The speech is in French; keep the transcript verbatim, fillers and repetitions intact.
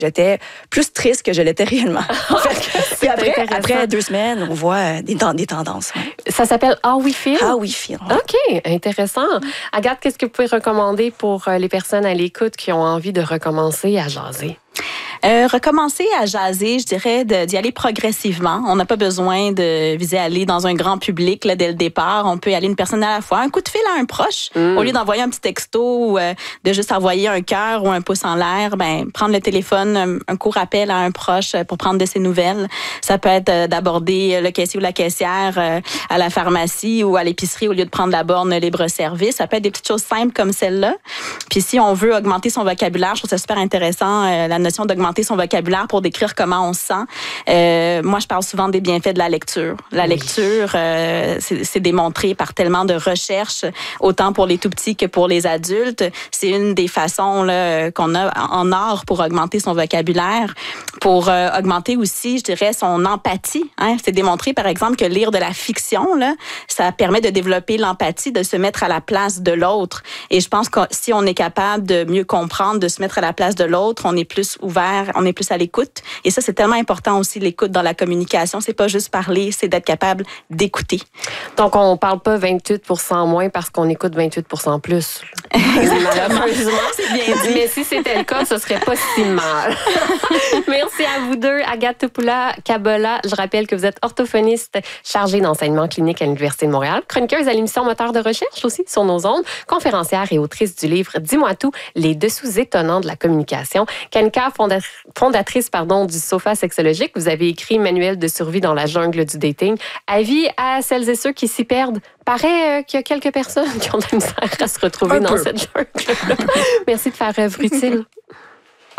J'étais plus triste que je l'étais réellement. En fait. Puis après, après deux semaines, on voit des, des tendances. Ouais. Ça s'appelle How We Feel? How We Feel. Ouais. OK, intéressant. Agathe, qu'est-ce que vous pouvez recommander pour les personnes à l'écoute qui ont envie de recommencer à jaser? Euh, recommencer à jaser, je dirais, de, d'y aller progressivement. On n'a pas besoin de viser à aller dans un grand public là, dès le départ. On peut y aller une personne à la fois. Un coup de fil à un proche, mm. au lieu d'envoyer un petit texto ou euh, de juste envoyer un cœur ou un pouce en l'air, ben prendre le téléphone, un, un court appel à un proche pour prendre de ses nouvelles. Ça peut être euh, d'aborder le caissier ou la caissière euh, à la pharmacie ou à l'épicerie au lieu de prendre la borne libre-service. Ça peut être des petites choses simples comme celle-là. Puis si on veut augmenter son vocabulaire, je trouve ça super intéressant, euh, la notion d'augmenter son vocabulaire pour décrire comment on se sent. Euh, moi, je parle souvent des bienfaits de la lecture. La oui. lecture, euh, c'est, c'est démontré par tellement de recherches, autant pour les tout-petits que pour les adultes. C'est une des façons là, qu'on a en art pour augmenter son vocabulaire, pour euh, augmenter aussi, je dirais, son empathie. Hein. C'est démontré, par exemple, que lire de la fiction, là, ça permet de développer l'empathie, de se mettre à la place de l'autre. Et je pense que si on est capable de mieux comprendre, de se mettre à la place de l'autre, on est plus ouvert, on est plus à l'écoute. Et ça, c'est tellement important aussi, l'écoute dans la communication. C'est pas juste parler, c'est d'être capable d'écouter. Donc, on parle pas vingt-huit pour cent moins parce qu'on écoute vingt-huit pour cent plus. Malheureusement, c'est bien dit. Mais si c'était le cas, ce serait pas si mal. Merci à vous deux. Agathe Topoula-Kabola, je rappelle que vous êtes orthophoniste chargée d'enseignement clinique à l'Université de Montréal, chroniqueuse à l'émission Moteur de recherche aussi sur nos ondes, conférencière et autrice du livre Dis-moi tout, les dessous étonnants de la communication. Kanika, fondatrice fondatrice pardon, du Sofa sexologique. Vous avez écrit Manuel de survie dans la jungle du dating. Avis à celles et ceux qui s'y perdent. Paraît euh, qu'il y a quelques personnes qui ont de la misère à se retrouver Un dans peu. cette jungle. Merci de faire œuvre utile.